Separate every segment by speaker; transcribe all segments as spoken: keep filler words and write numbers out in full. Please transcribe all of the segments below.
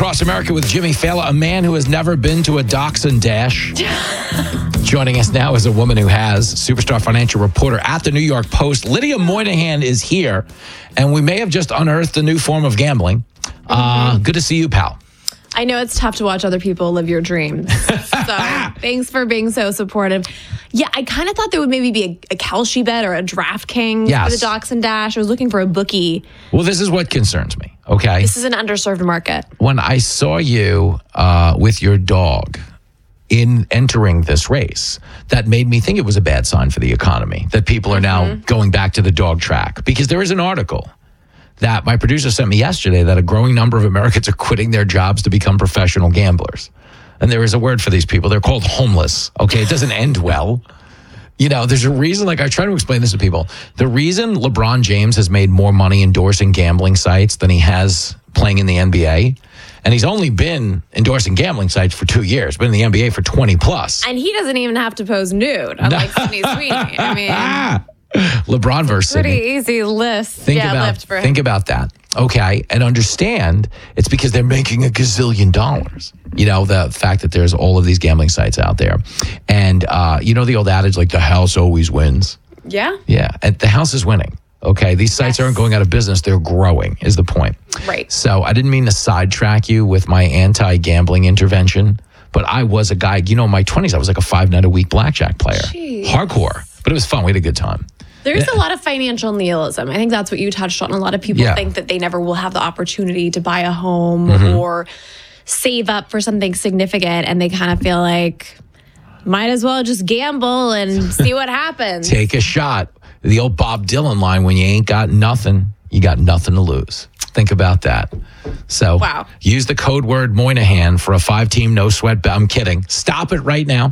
Speaker 1: Across America with Jimmy Fallon, a man who has never been to a Dachshund Dash. Joining us now is a woman who has, superstar financial reporter at the New York Post. Lydia Moynihan is here, and we may have just unearthed a new form of gambling. Mm-hmm. Uh, good to see you, pal.
Speaker 2: I know it's tough to watch other people live your dreams. So thanks for being so supportive. Yeah, I kind of thought there would maybe be a, a Kalshi bet or a DraftKings
Speaker 1: yes.
Speaker 2: for the Dachshund Dash. I was looking for a bookie.
Speaker 1: Well, this is what concerns me, okay?
Speaker 2: This is an underserved market.
Speaker 1: When I saw you uh, with your dog in entering this race, that made me think it was a bad sign for the economy, that people are now mm-hmm. going back to the dog track. Because there is an article that my producer sent me yesterday that a growing number of Americans are quitting their jobs to become professional gamblers. And there is a word for these people. They're called homeless. Okay, it doesn't end well. You know, there's a reason, like I try to explain this to people. The reason LeBron James has made more money endorsing gambling sites than he has playing in the N B A, and he's only been endorsing gambling sites for two years, been in the N B A for twenty plus.
Speaker 2: And he doesn't even have to pose nude, unlike Sydney Sweeney. I mean...
Speaker 1: LeBron versus
Speaker 2: pretty
Speaker 1: Sydney.
Speaker 2: easy list.
Speaker 1: Think
Speaker 2: yeah,
Speaker 1: about,
Speaker 2: lift for him.
Speaker 1: Think about that. Okay. And understand it's because they're making a gazillion dollars. You know, the fact that there's all of these gambling sites out there. And, uh, you know, the old adage, like the house always wins.
Speaker 2: Yeah.
Speaker 1: Yeah. And the house is winning. Okay. These sites yes. aren't going out of business. They're growing is the point.
Speaker 2: Right.
Speaker 1: So I didn't mean to sidetrack you with my anti-gambling intervention, but I was a guy, you know, in my twenties, I was like a five night a week blackjack player. Jeez. Hardcore. But it was fun. We had a good time.
Speaker 2: There's a lot of financial nihilism. I think that's what you touched on. A lot of people yeah. think that they never will have the opportunity to buy a home mm-hmm. or save up for something significant. And they kind of feel like, might as well just gamble and see what happens.
Speaker 1: Take a shot. The old Bob Dylan line, when you ain't got nothing, you got nothing to lose. Think about that. So
Speaker 2: wow. use
Speaker 1: the code word Moynihan for a five-team no-sweat bet. I'm kidding. Stop it right now.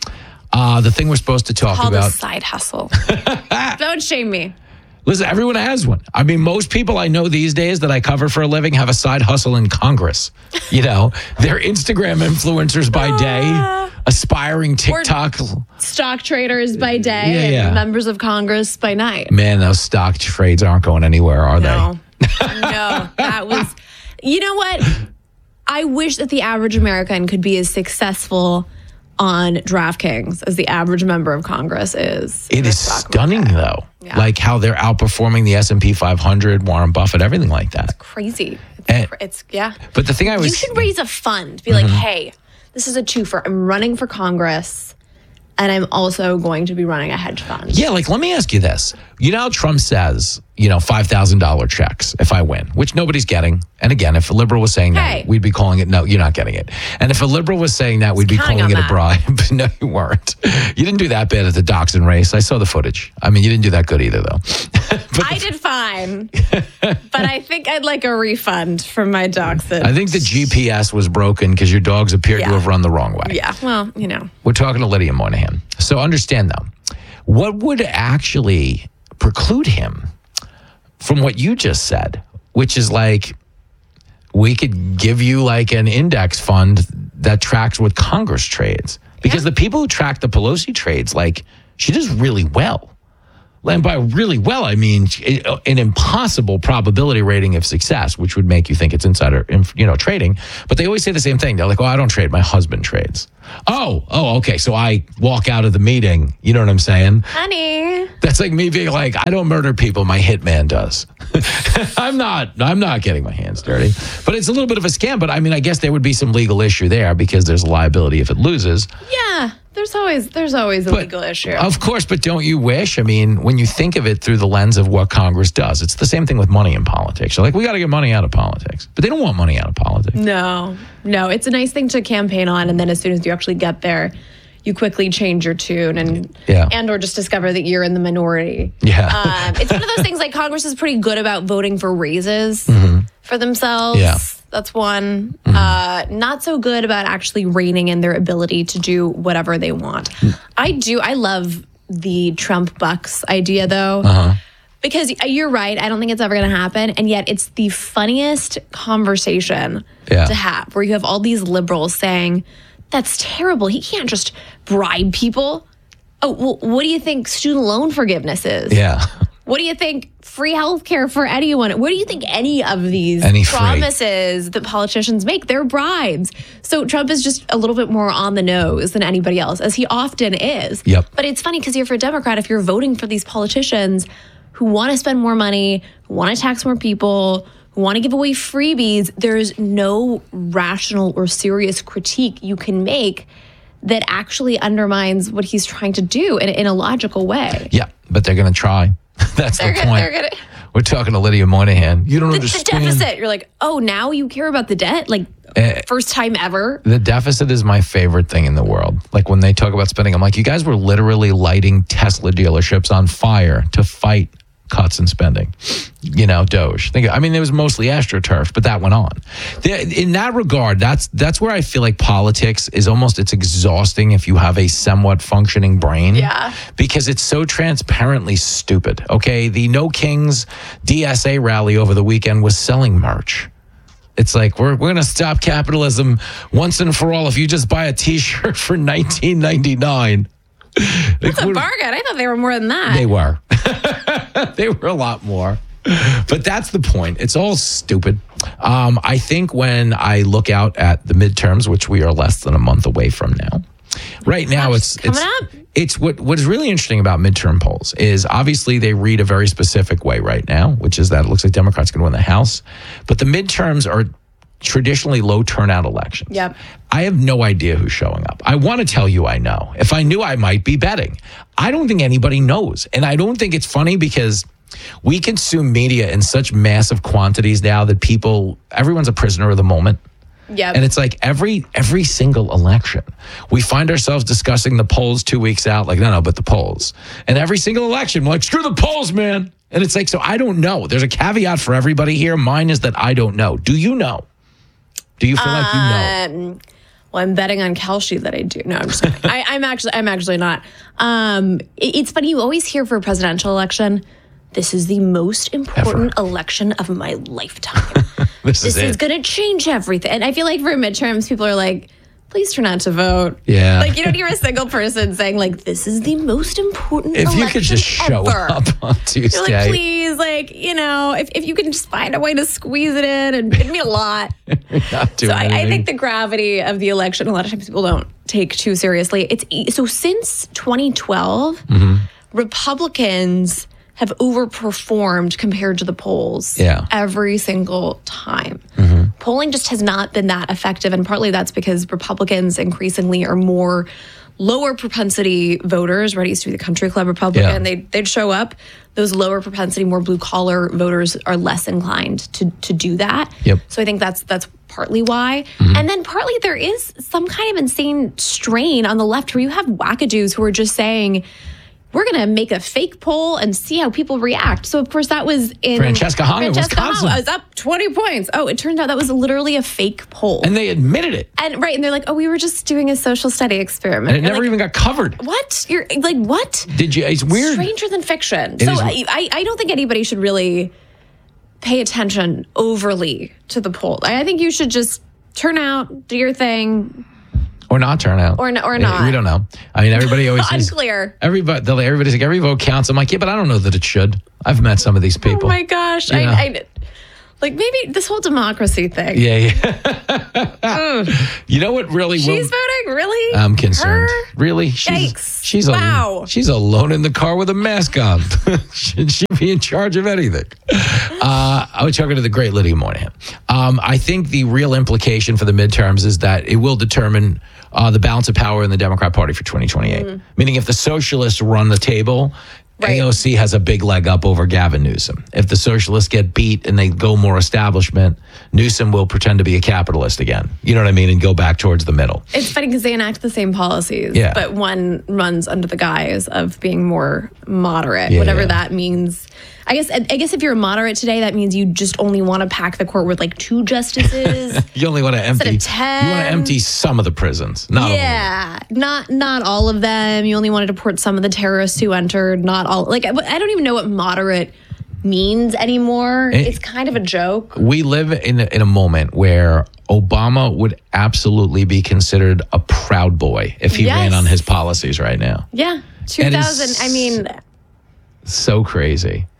Speaker 1: Uh, the thing we're supposed to talk
Speaker 2: Called
Speaker 1: about.
Speaker 2: A side hustle. Don't shame me.
Speaker 1: Listen, everyone has one. I mean, most people I know these days that I cover for a living have a side hustle in Congress. You know, they're Instagram influencers by day, aspiring TikTok.
Speaker 2: Or stock traders by day
Speaker 1: yeah,
Speaker 2: and
Speaker 1: yeah.
Speaker 2: members of Congress by night.
Speaker 1: Man, those stock trades aren't going anywhere, are
Speaker 2: no. they? No, that was, you know what? I wish that the average American could be as successful on DraftKings as the average member of Congress is.
Speaker 1: It is stunning, market. though. Yeah. Like how they're outperforming the S and P five hundred, Warren Buffett, everything like that.
Speaker 2: It's crazy. It's,
Speaker 1: and,
Speaker 2: it's yeah.
Speaker 1: But the thing I was...
Speaker 2: You should raise a fund. Be
Speaker 1: mm-hmm.
Speaker 2: like, hey, this is a twofer. I'm running for Congress, and I'm also going to be running a hedge fund.
Speaker 1: Yeah, like, let me ask you this. You know how Trump says, you know, five thousand dollars checks if I win, which nobody's getting. And again, if a liberal was saying
Speaker 2: hey.
Speaker 1: that, we'd be calling it, no, you're not getting it. And if a liberal was saying that, we'd be calling it
Speaker 2: that.
Speaker 1: a bribe. But no, you weren't. You didn't do that bad at the Dachshund race. I saw the footage. I mean, you didn't do that good either, though.
Speaker 2: I did fine. But I think I'd like a refund from my Dachshund.
Speaker 1: I think the G P S was broken because your dogs appeared
Speaker 2: yeah.
Speaker 1: to have run the wrong way.
Speaker 2: Yeah, well, you know.
Speaker 1: We're talking to Lydia Moynihan. So understand, though, what would actually preclude him from what you just said, which is like, we could give you like an index fund that tracks what Congress trades. Because yeah. the people who track the Pelosi trades, like, she does really well. And by really well, I mean an impossible probability rating of success, which would make you think it's insider, you know, trading. But they always say the same thing. They're like, "Oh, I don't trade. My husband trades." Oh, oh, okay. So I walk out of the meeting. You know what I'm saying?
Speaker 2: Honey.
Speaker 1: That's like me being like, I don't murder people. My hitman does. I'm not. I'm not getting my hands dirty. But it's a little bit of a scam. But I mean, I guess there would be some legal issue there because there's a liability if it loses.
Speaker 2: Yeah. There's always there's always a
Speaker 1: but,
Speaker 2: legal issue.
Speaker 1: Of course, but don't you wish? I mean, when you think of it through the lens of what Congress does, it's the same thing with money in politics. You're like, we got to get money out of politics. But they don't want money out of politics.
Speaker 2: No, no. It's a nice thing to campaign on. And then as soon as you actually get there, you quickly change your tune and
Speaker 1: yeah.
Speaker 2: and or just discover that you're in the minority.
Speaker 1: Yeah.
Speaker 2: Um, it's one of those things like Congress is pretty good about voting for raises
Speaker 1: mm-hmm.
Speaker 2: for themselves.
Speaker 1: Yeah.
Speaker 2: That's one.
Speaker 1: Mm-hmm.
Speaker 2: Uh, not so good about actually reining in their ability to do whatever they want. Mm. I do. I love the Trump bucks idea, though.
Speaker 1: Uh-huh.
Speaker 2: Because you're right. I don't think it's ever going to happen. And yet it's the funniest conversation
Speaker 1: yeah.
Speaker 2: to have where you have all these liberals saying, that's terrible. He can't just bribe people. Oh, well, what do you think student loan forgiveness is?
Speaker 1: Yeah.
Speaker 2: What do you think? Free healthcare for anyone. What do you think any of these
Speaker 1: Any free.
Speaker 2: promises that politicians make? They're bribes. So Trump is just a little bit more on the nose than anybody else, as he often is.
Speaker 1: Yep.
Speaker 2: But it's funny because you're for a Democrat, if you're voting for these politicians who want to spend more money, who want to tax more people, who want to give away freebies, there's no rational or serious critique you can make that actually undermines what he's trying to do in, in a logical way.
Speaker 1: Yeah, but they're going to try. That's
Speaker 2: They're
Speaker 1: the
Speaker 2: gonna,
Speaker 1: point.
Speaker 2: they're gonna,
Speaker 1: We're talking to Lydia Moynihan. You don't
Speaker 2: the, the
Speaker 1: understand.
Speaker 2: deficit. You're like, oh, now you care about the debt? Like,
Speaker 1: Uh,
Speaker 2: first time ever?
Speaker 1: The deficit is my favorite thing in the world. Like when they talk about spending, I'm like, you guys were literally lighting Tesla dealerships on fire to fight cuts in spending. You know, Doge. Think, I mean, it was mostly AstroTurf, but that went on. The, in that regard, that's that's where I feel like politics is almost, it's exhausting if you have a somewhat functioning brain.
Speaker 2: Yeah.
Speaker 1: Because it's so transparently stupid. Okay, the No Kings D S A rally over the weekend was selling merch. It's like, we're, we're going to stop capitalism once and for all if you just buy a T-shirt for nineteen ninety-nine.
Speaker 2: That's a bargain. I thought they were more than that.
Speaker 1: They were. They were a lot more. But that's the point. It's all stupid. Um, I think when I look out at the midterms, which we are less than a month away from now, right now it's
Speaker 2: Coming
Speaker 1: it's
Speaker 2: up.
Speaker 1: it's what what is really interesting about midterm polls is obviously they read a very specific way right now, which is that it looks like Democrats going to win the House, but the midterms are traditionally low turnout elections.
Speaker 2: Yep.
Speaker 1: I have no idea who's showing up. I want to tell you I know. If I knew, I might be betting. I don't think anybody knows. And I don't think it's funny because we consume media in such massive quantities now that people, everyone's a prisoner of the moment.
Speaker 2: Yeah.
Speaker 1: And it's like every every single election, we find ourselves discussing the polls two weeks out, like, no, no, but the polls. And every single election, we're like, screw the polls, man. And it's like, so I don't know. There's a caveat for everybody here. Mine is that I don't know. Do you know? Do you feel like you know?
Speaker 2: Um, well, I'm betting on Kelshi that I do. No, I'm just kidding. I, I'm actually, I'm actually not. Um, it- it's funny. You always hear for a presidential election, this is the most important election of my lifetime.
Speaker 1: This,
Speaker 2: This
Speaker 1: is,
Speaker 2: is
Speaker 1: it.
Speaker 2: going to change everything. And I feel like for midterms, people are like, please turn out to vote.
Speaker 1: Yeah.
Speaker 2: Like, you don't hear a single person saying, like, this is the most important
Speaker 1: If
Speaker 2: election
Speaker 1: you could just show
Speaker 2: ever.
Speaker 1: up on
Speaker 2: You're
Speaker 1: Tuesday.
Speaker 2: like, please, like, you know, if, if you can just find a way to squeeze it in, and it'd be a lot.
Speaker 1: Not doing
Speaker 2: So I, I
Speaker 1: anything.
Speaker 2: think the gravity of the election, a lot of times people don't take too seriously. It's e- so since twenty twelve,
Speaker 1: Mm-hmm.
Speaker 2: Republicans have overperformed compared to the polls
Speaker 1: Yeah.
Speaker 2: every single time.
Speaker 1: Mm-hmm.
Speaker 2: Polling just has not been that effective, and partly that's because Republicans increasingly are more lower propensity voters. Right, it used to be the country club Republican.
Speaker 1: Yeah.
Speaker 2: They, they'd show up. Those lower propensity, more blue collar voters are less inclined to to do that.
Speaker 1: Yep.
Speaker 2: So I think that's that's partly why.
Speaker 1: Mm-hmm.
Speaker 2: And then partly there is some kind of insane strain on the left where you have wackadoos who are just saying, we're going to make a fake poll and see how people react. So, of course, that was in
Speaker 1: Francesca Hong in
Speaker 2: Francesca
Speaker 1: Wisconsin.
Speaker 2: Hong was up twenty points. Oh, it turned out that was literally a fake poll.
Speaker 1: And they admitted it.
Speaker 2: And right, and they're like, "Oh, we were just doing a social study experiment."
Speaker 1: And it
Speaker 2: You're
Speaker 1: never
Speaker 2: like,
Speaker 1: even got covered.
Speaker 2: What? You're like, what?
Speaker 1: Did you? It's weird.
Speaker 2: Stranger than fiction.
Speaker 1: It
Speaker 2: so
Speaker 1: is-
Speaker 2: I, I I don't think anybody should really pay attention overly to the poll. I, I think you should just turn out, do your thing.
Speaker 1: Or not turn out.
Speaker 2: Or n- or
Speaker 1: Eh,
Speaker 2: not.
Speaker 1: We don't know. I mean, everybody always says,
Speaker 2: Unclear.
Speaker 1: everybody, they'll- everybody's like, every vote counts. I'm like, yeah, but I don't know that it should. I've met some of these people.
Speaker 2: Oh my gosh.
Speaker 1: You know?
Speaker 2: I, I like maybe this whole democracy thing.
Speaker 1: Yeah, yeah. You know what really
Speaker 2: She's
Speaker 1: will,
Speaker 2: voting? Really?
Speaker 1: I'm concerned.
Speaker 2: Her?
Speaker 1: Really? She's,
Speaker 2: Yikes.
Speaker 1: She's,
Speaker 2: Wow.
Speaker 1: a, she's alone in the car with a mask on. Should she be in charge of anything? Uh, I was talking to the great Lydia Moynihan. Um, I think the real implication for the midterms is that it will determine uh, the balance of power in the Democrat Party for twenty twenty-eight.
Speaker 2: Mm.
Speaker 1: Meaning if the socialists run the table,
Speaker 2: Right.
Speaker 1: A O C has a big leg up over Gavin Newsom. If the socialists get beat and they go more establishment, Newsom will pretend to be a capitalist again. You know what I mean? And go back towards the middle.
Speaker 2: It's funny because they enact the same policies,
Speaker 1: Yeah.
Speaker 2: but one runs under the guise of being more moderate,
Speaker 1: Yeah,
Speaker 2: whatever
Speaker 1: yeah.
Speaker 2: that means. I guess I guess if you're a moderate today, that means you just only want to pack the court with like two justices.
Speaker 1: You only want to empty.
Speaker 2: of
Speaker 1: You
Speaker 2: ten.
Speaker 1: want to empty some of the prisons, not all of them.
Speaker 2: yeah, not not all of them. You only want to deport some of the terrorists who entered, not all. Like I, I don't even know what moderate means anymore.
Speaker 1: It-
Speaker 2: it's kind of a joke.
Speaker 1: We live in a, in a moment where Obama would absolutely be considered a proud boy if he
Speaker 2: Yes.
Speaker 1: ran on his policies right now.
Speaker 2: Yeah, two
Speaker 1: It is
Speaker 2: thousand. I mean,
Speaker 1: So crazy.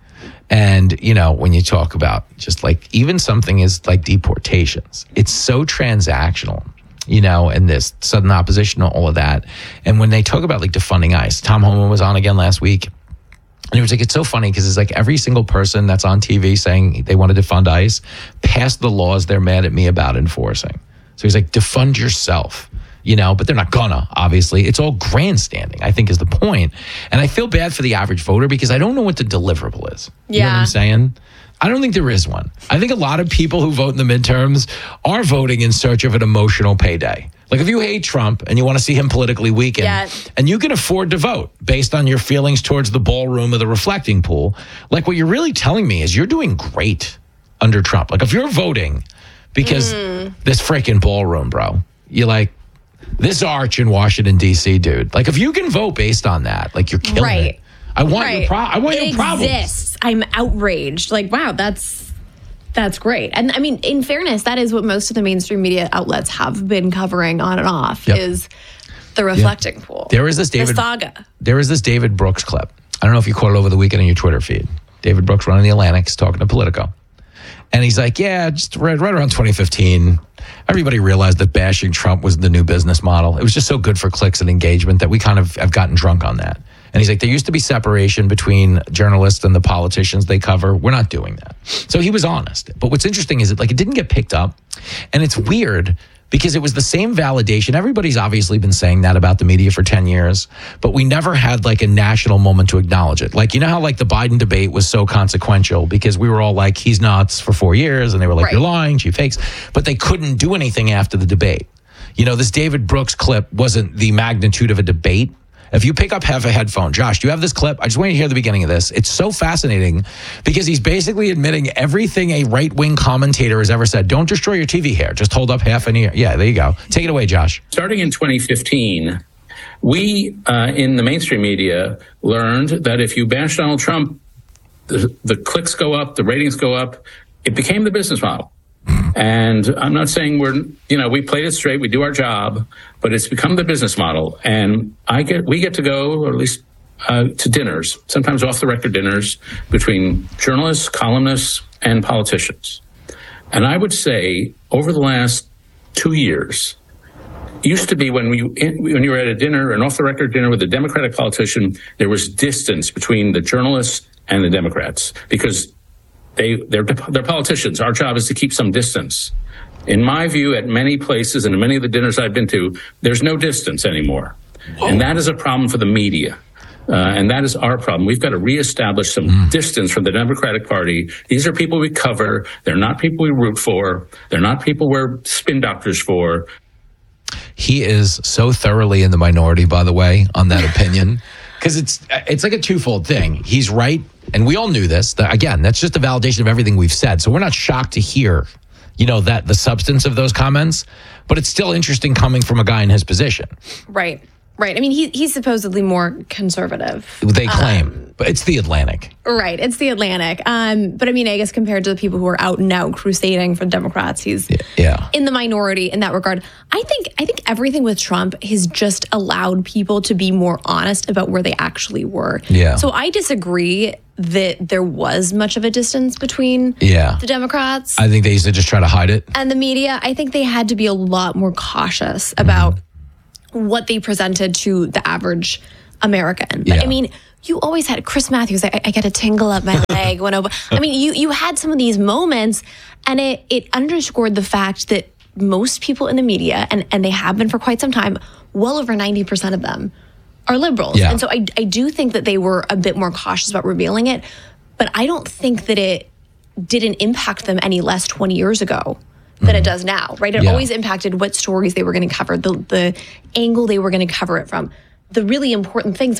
Speaker 1: And, you know, when you talk about just like even something is like deportations, it's so transactional, you know, and this sudden opposition to all of that. And when they talk about like defunding ICE, Tom Homan was on again last week. And it was like, it's so funny because it's like every single person that's on T V saying they want to defund ICE passed the laws they're mad at me about enforcing. So he's like, defund yourself. You know, but they're not gonna, obviously. It's all grandstanding, I think is the point. And I feel bad for the average voter because I don't know what the deliverable is. You
Speaker 2: yeah.
Speaker 1: know what I'm saying? I don't think there is one. I think a lot of people who vote in the midterms are voting in search of an emotional payday. Like if you hate Trump and you want to see him politically weaken,
Speaker 2: yeah.
Speaker 1: and you can afford to vote based on your feelings towards the ballroom or the reflecting pool, like what you're really telling me is you're doing great under Trump. Like if you're voting because mm. this freaking ballroom, bro, you're like, this arch in Washington, D C, dude. Like, if you can vote based on that, like, you're killing
Speaker 2: right.
Speaker 1: it. I want
Speaker 2: right.
Speaker 1: your pro- I want
Speaker 2: it
Speaker 1: your problems.
Speaker 2: Exists. I'm outraged. Like, wow, that's that's great. And I mean, in fairness, that is what most of the mainstream media outlets have been covering on and off yep. is the reflecting yep. pool.
Speaker 1: There is this David
Speaker 2: the saga.
Speaker 1: There is this David Brooks clip. I don't know if you caught it over the weekend on your Twitter feed. David Brooks running the Atlantic is talking to Politico. And he's like, yeah, just right, right around twenty fifteen, everybody realized that bashing Trump was the new business model. It was just so good for clicks and engagement that we kind of have gotten drunk on that. And he's like, there used to be separation between journalists and the politicians they cover. We're not doing that. So he was honest. But what's interesting is that like it didn't get picked up. And it's weird because it was the same validation. Everybody's obviously been saying that about the media for ten years, but we never had like a national moment to acknowledge it. Like, you know how like the Biden debate was so consequential because we were all like, he's nuts for four years. And they were like, right. you're lying, she fakes. But they couldn't do anything after the debate. You know, this David Brooks clip wasn't the magnitude of a debate. If you pick up half a headphone, Josh, do you have this clip? I just want you to hear the beginning of this. It's so fascinating because he's basically admitting everything a right-wing commentator has ever said. Don't destroy your T V here. Just hold up half an ear. Yeah, there you go. Take it away, Josh.
Speaker 3: Starting in twenty fifteen, we uh, in the mainstream media learned that if you bash Donald Trump, the, the clicks go up, the ratings go up. It became the business model. And I'm not saying we're, you know, we played it straight, we do our job, but it's become the business model. And I get, we get to go, or at least uh, to dinners, sometimes off the record dinners between journalists, columnists, and politicians. And I would say over the last two years, it used to be when we, when you were at a dinner, an off the record dinner with a Democratic politician, there was distance between the journalists and the Democrats because They, they're, they're politicians. Our job is to keep some distance. In my view, at many places and in many of the dinners I've been to, there's no distance anymore. Whoa. And that is a problem for the media. Uh, and that is our problem. We've got to reestablish some mm. distance from the Democratic Party. These are people we cover. They're not people we root for. They're not people we're spin doctors for.
Speaker 1: He is so thoroughly in the minority, by the way, on that opinion. Because it's it's like a twofold thing. He's right, and we all knew this. That, again, that's just a validation of everything we've said. So we're not shocked to hear, you know, that the substance of those comments. But it's still interesting coming from a guy in his position.
Speaker 2: Right, right. I mean, he he's supposedly more conservative.
Speaker 1: They claim,
Speaker 2: um,
Speaker 1: but it's the Atlantic.
Speaker 2: Right, it's the Atlantic. Um, but I mean, I guess compared to the people who are out and out crusading for the Democrats, he's
Speaker 1: yeah, yeah.
Speaker 2: in the minority in that regard. I think I think everything with Trump has just allowed people to be more honest about where they actually were.
Speaker 1: Yeah.
Speaker 2: So I disagree that there was much of a distance between
Speaker 1: yeah.
Speaker 2: the Democrats.
Speaker 1: I think they used to just try to hide it.
Speaker 2: And the media. I think they had to be a lot more cautious about mm-hmm. what they presented to the average American. But
Speaker 1: yeah.
Speaker 2: I mean, you always had Chris Matthews. I, I get a tingle up my leg when over. I mean, you you had some of these moments, and it it underscored the fact that most people in the media, and, and they have been for quite some time, well over ninety percent of them are liberals.
Speaker 1: Yeah.
Speaker 2: And so I, I do think that they were a bit more cautious about revealing it, but I don't think that it didn't impact them any less twenty years ago than mm-hmm. it does now, right? It
Speaker 1: yeah.
Speaker 2: always impacted what stories they were going to cover, the, the angle they were going to cover it from. The really important things